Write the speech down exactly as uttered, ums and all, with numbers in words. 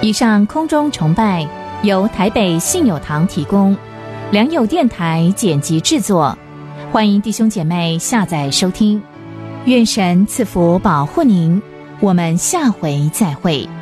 以上空中崇拜由台北信友堂提供，良友电台剪辑制作，欢迎弟兄姐妹下载收听。愿神赐福保护您，我们下回再会。